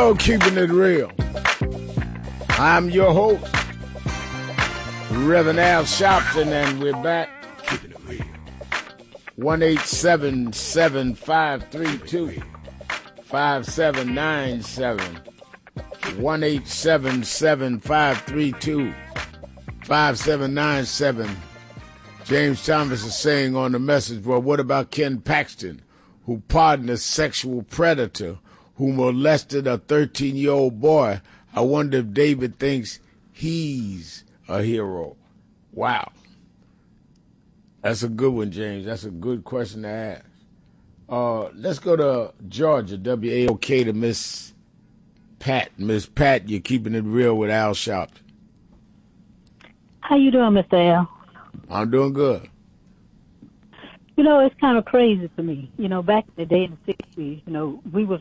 show, Keeping It Real. I'm your host, Reverend Al Sharpton, and we're back. Keeping It Real. 1-877-532-5797. 1-877-532-5797. James Thomas is saying on the message board, what about Ken Paxton, who pardoned a sexual predator who molested a 13-year-old boy? I wonder if David thinks he's a hero. Wow. That's a good one, James. That's a good question to ask. Let's go to Georgia, WAOK, to Miss Pat. Miss Pat, you're Keeping It Real with Al Sharpton. How you doing, Mr. Al? I'm doing good. You know, it's kind of crazy to me. You know, back in the day in the 60s, you know,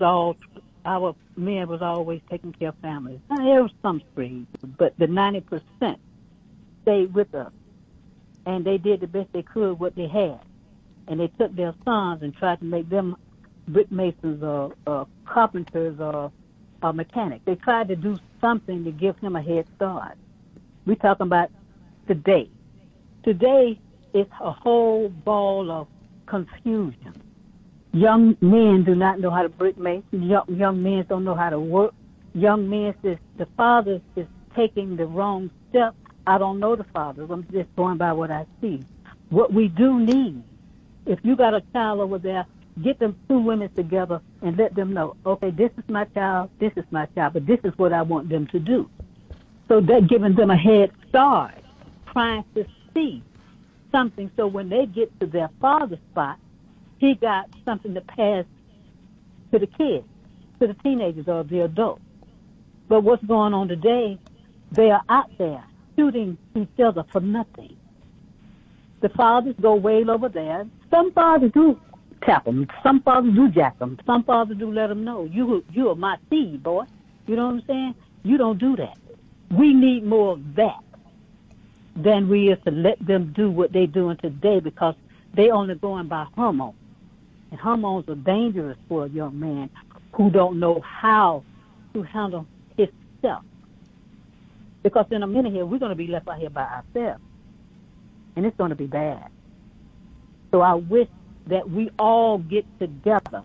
our men was always taking care of families. Now, there was some spree, but the 90% stayed with us. And they did the best they could what they had. And they took their sons and tried to make them brick masons or carpenters or mechanics. They tried to do something to give him a head start. We're talking about today. Today, it's a whole ball of confusion. Young men do not know how to brick mason. Young men don't know how to work. Young men says the father is taking the wrong step. I don't know the fathers. I'm just going by what I see. What we do need, if you got a child over there, get them two women together and let them know, okay, this is my child, but this is what I want them to do. So that giving them a head start, trying to see something so when they get to their father's spot, he got something to pass to the kids, to the teenagers or the adults. But what's going on today, they are out there shooting each other for nothing. The fathers go way over there. Some fathers do tap them. Some fathers do jack them. Some fathers do let them know, you are my seed, boy. You know what I'm saying? You don't do that. We need more of that than we is to let them do what they're doing today because they only going by hormones. And hormones are dangerous for a young man who don't know how to handle himself. Because in a minute here, we're going to be left out here by ourselves. And it's going to be bad. So I wish that we all get together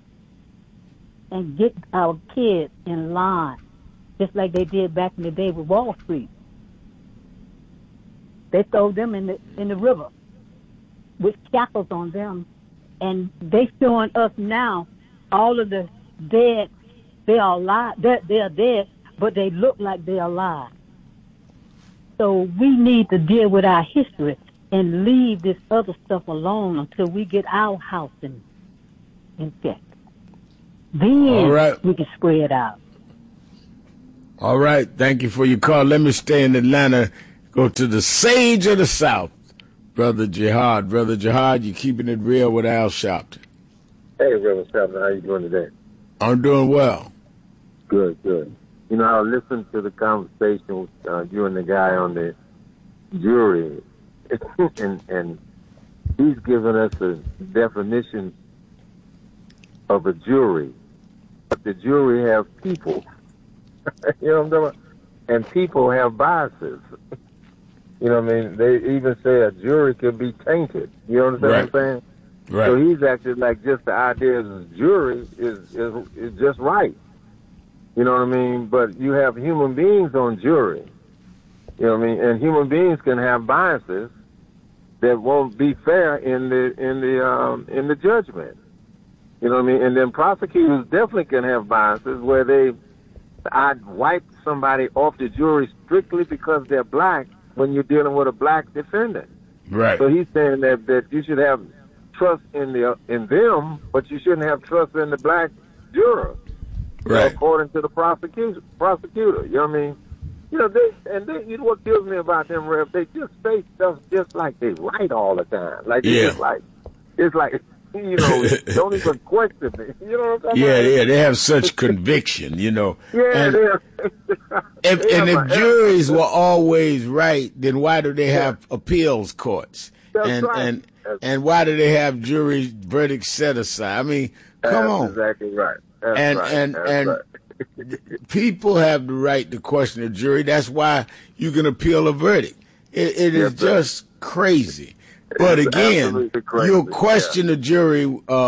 and get our kids in line, just like they did back in the day with Wall Street. They throw them in the river with shackles on them, and they showing us now all of the dead. They are alive. They are dead, but they look like they are alive. So we need to deal with our history and leave this other stuff alone until we get our house in check. Then we can spread out. All right. Thank you for your call. Let me stay in Atlanta. Go to the Sage of the South, Brother Jihad. Brother Jihad, you're Keeping It Real with Al Sharpton. Hey, Reverend Sharpton, how you doing today? I'm doing well. Good. You know, I listened to the conversation with you and the guy on the jury, and he's given us a definition of a jury. But the jury have people. You know what I'm talking about? And people have biases. You know what I mean? They even say a jury could be tainted. You understand what I'm saying? Right. So he's acted like just the idea of a jury is just right. You know what I mean? But you have human beings on jury. You know what I mean? And human beings can have biases that won't be fair in the judgment. You know what I mean? And then prosecutors definitely can have biases where I'd wipe somebody off the jury strictly because they're black when you're dealing with a black defendant. Right. So he's saying that you should have trust in them, but you shouldn't have trust in the black juror. Right. According to the prosecutor. You know what I mean? You know, you know what kills me about them, Rev? They just say stuff just like they right all the time. Like it's like you know, don't even question me. You know what I'm talking about? Yeah, they have such conviction, you know. Yeah, if juries were always right, then why do they have appeals courts? That's right. And why do they have jury verdicts set aside? I mean, come on. Exactly right. People have the right to question a jury. That's why you can appeal a verdict. It is just crazy. But again, you'll question the jury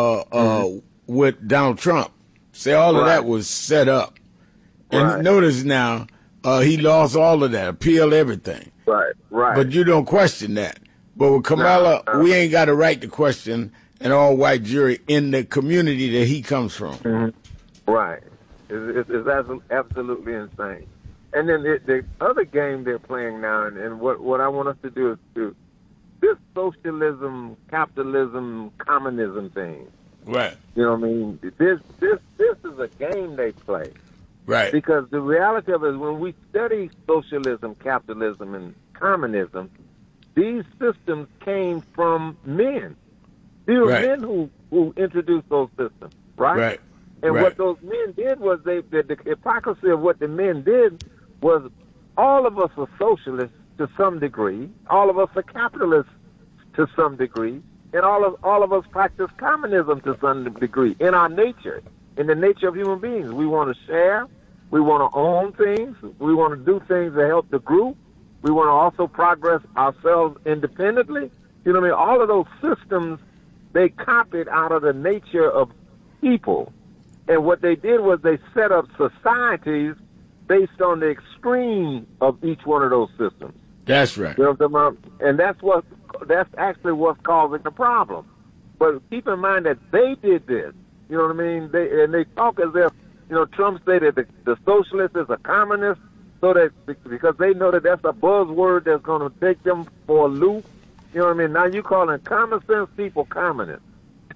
with Donald Trump. Say all of that was set up. And notice now, he lost all of that, appeal everything. Right. But you don't question that. But with Kamala, we ain't got a right to question an all-white jury in the community that he comes from. Mm-hmm. Right. It's absolutely insane. And then the other game they're playing now, and what I want us to do is to this socialism, capitalism, communism thing. Right. You know what I mean? This is a game they play. Right. Because the reality of it is when we study socialism, capitalism, and communism, these systems came from men. These were men who introduced those systems, right? Right. And what those men did was the hypocrisy of what the men did was all of us are socialists to some degree, all of us are capitalists to some degree, and all of us practice communism to some degree in our nature, in the nature of human beings. We want to share, we want to own things, we want to do things that help the group, we want to also progress ourselves independently. You know what I mean? All of those systems, they copied out of the nature of people. And what they did was they set up societies based on the extreme of each one of those systems. That's right. You know what I'm talking about? And that's actually what's causing the problem. But keep in mind that they did this. You know what I mean? They talk as if, Trump stated the socialist is a communist, so that because they know that that's a buzzword that's going to take them for a loop. You know what I mean? Now you calling common sense people communists.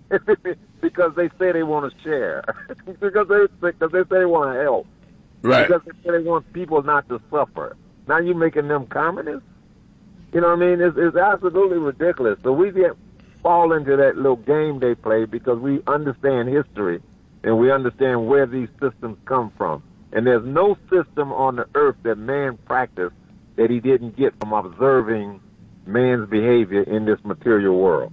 Because they say they want to share. because they say they want to help. Right. Because they say they want people not to suffer. Now you making them communists? You know what I mean? It's absolutely ridiculous. So we fall into that little game they play because we understand history and we understand where these systems come from. And there's no system on the earth that man practiced that he didn't get from observing man's behavior in this material world.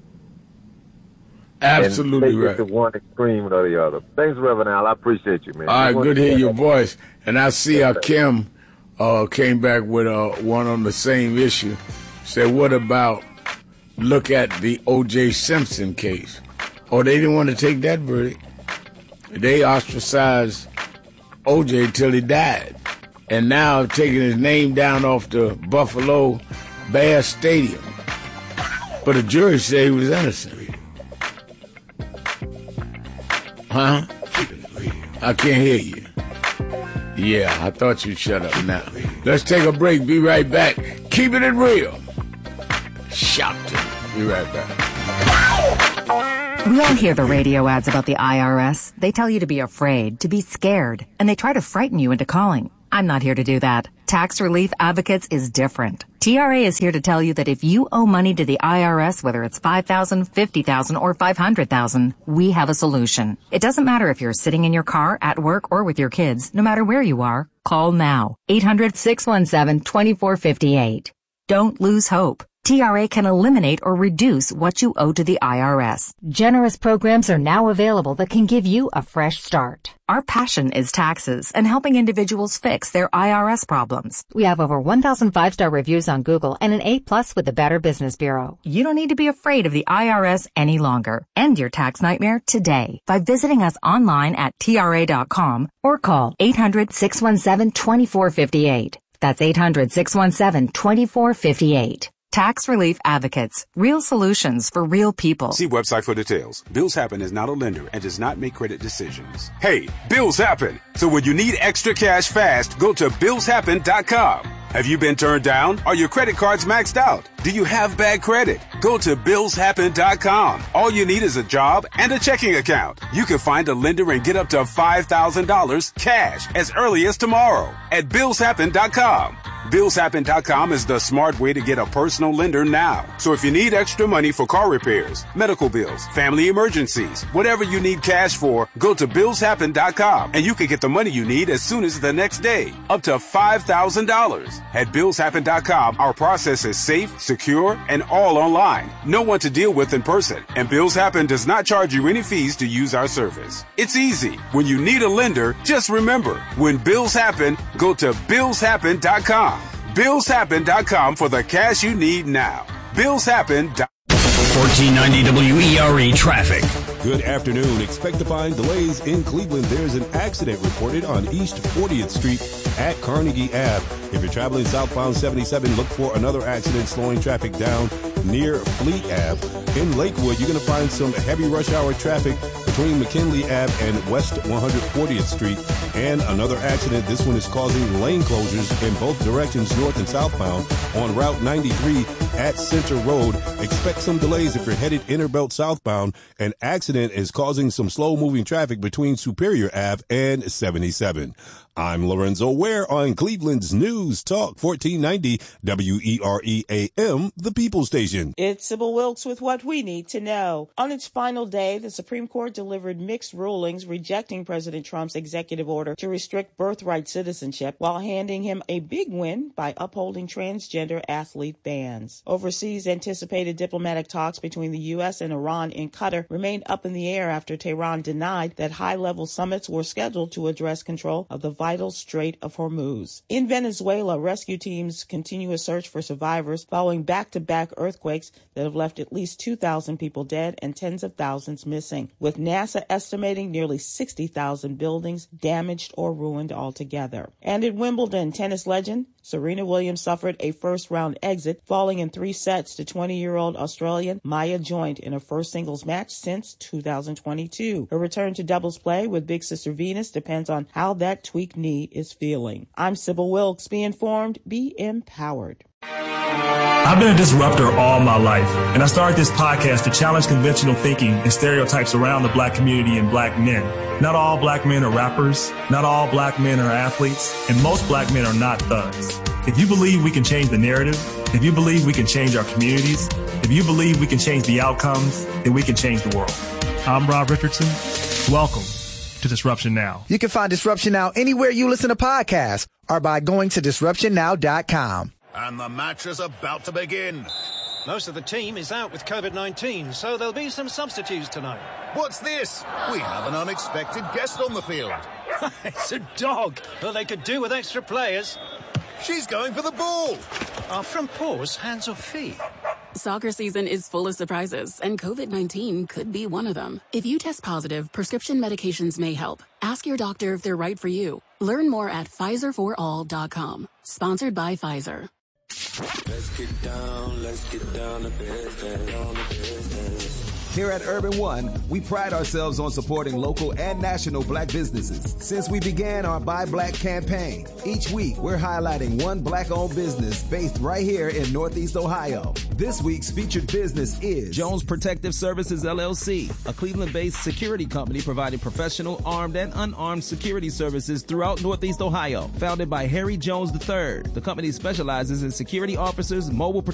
Absolutely right. To one extreme or the other. Thanks, Reverend Al. I appreciate you, man. All right, good to hear your voice. And I see Kim came back with one on the same issue. Said, what about look at the O.J. Simpson case? Oh, they didn't want to take that verdict. They ostracized O.J. till he died. And now taking his name down off the Buffalo Bears Stadium. But the jury said he was innocent. Huh? I can't hear you. Yeah, I thought you'd shut up now. Let's take a break. Be right back. Keeping it real. Shout to me. Be right back. We all hear the radio ads about the IRS. They tell you to be afraid, to be scared, and they try to frighten you into calling. I'm not here to do that. Tax Relief Advocates is different. TRA is here to tell you that if you owe money to the IRS, whether it's $5,000, $50,000, or $500,000, we have a solution. It doesn't matter if you're sitting in your car, at work, or with your kids. No matter where you are, call now. 800-617-2458. Don't lose hope. TRA can eliminate or reduce what you owe to the IRS. Generous programs are now available that can give you a fresh start. Our passion is taxes and helping individuals fix their IRS problems. We have over 1,000 5-star reviews on Google and an A+ with the Better Business Bureau. You don't need to be afraid of the IRS any longer. End your tax nightmare today by visiting us online at TRA.com or call 800-617-2458. That's 800-617-2458. Tax Relief Advocates. Real solutions for real people. See website for details. Bills Happen is not a lender and does not make credit decisions. Hey, bills happen. So when you need extra cash fast, go to BillsHappen.com. Have you been turned down? Are your credit cards maxed out? Do you have bad credit? Go to BillsHappen.com. All you need is a job and a checking account. You can find a lender and get up to $5,000 cash as early as tomorrow at BillsHappen.com. BillsHappen.com is the smart way to get a personal lender now. So if you need extra money for car repairs, medical bills, family emergencies, whatever you need cash for, go to BillsHappen.com and you can get the money you need as soon as the next day, up to $5,000. At BillsHappen.com, our process is safe, secure, and all online. No one to deal with in person. And Bills Happen does not charge you any fees to use our service. It's easy. When you need a lender, just remember, when bills happen, go to BillsHappen.com. BillsHappen.com for the cash you need now. BillsHappen.com. 1490 WERE traffic. Good afternoon. Expect to find delays in Cleveland. There's an accident reported on East 40th Street at Carnegie Ave. If you're traveling southbound 77, look for another accident slowing traffic down near Fleet Ave. In Lakewood, you're going to find some heavy rush hour traffic between McKinley Ave and West 140th Street. And another accident. This one is causing lane closures in both directions, north and southbound, on Route 93 at Center Road. Expect some delays if you're headed Innerbelt southbound. An accident is causing some slow-moving traffic between Superior Ave and 77. I'm Lorenzo Ware on Cleveland's News Talk 1490 WERE AM, the People Station. It's Sybil Wilkes with what we need to know. On its final day, the Supreme Court delivered mixed rulings rejecting President Trump's executive order to restrict birthright citizenship while handing him a big win by upholding transgender athlete bans. Overseas, anticipated diplomatic talks between the U.S. and Iran in Qatar remained up in the air after Tehran denied that high-level summits were scheduled to address control of the vital Strait of Hormuz. In Venezuela, rescue teams continue a search for survivors following back-to-back earthquakes that have left at least 2,000 people dead and tens of thousands missing, with NASA estimating nearly 60,000 buildings damaged or ruined altogether. And in Wimbledon, tennis legend Serena Williams suffered a first-round exit, falling in 3 sets to 20-year-old Australian Maya Joint in her first singles match since 2022. Her return to doubles play with big sister Venus depends on how that tweaked knee is feeling. I'm Sybil Wilkes. Be informed, be empowered. I've been a disruptor all my life, and I started this podcast to challenge conventional thinking and stereotypes around the black community and black men. Not all black men are rappers, not all black men are athletes, and most black men are not thugs. If you believe we can change the narrative, if you believe we can change our communities, if you believe we can change the outcomes, then we can change the world. I'm Rob Richardson. Welcome to Disruption Now. You can find Disruption Now anywhere you listen to podcasts or by going to disruptionnow.com. And the match is about to begin. Most of the team is out with COVID-19, so there'll be some substitutes tonight. What's this? We have an unexpected guest on the field. It's a dog. Well, they could do with extra players. She's going for the ball. Are front paws hands or feet? Soccer season is full of surprises, and COVID-19 could be one of them. If you test positive, prescription medications may help. Ask your doctor if they're right for you. Learn more at PfizerForAll.com. Sponsored by Pfizer. Let's get down to business. Here at Urban One, we pride ourselves on supporting local and national black businesses. Since we began our Buy Black campaign, each week we're highlighting one black-owned business based right here in Northeast Ohio. This week's featured business is Jones Protective Services, LLC, a Cleveland-based security company providing professional, armed, and unarmed security services throughout Northeast Ohio. Founded by Harry Jones III, the company specializes in security officers, mobile patrol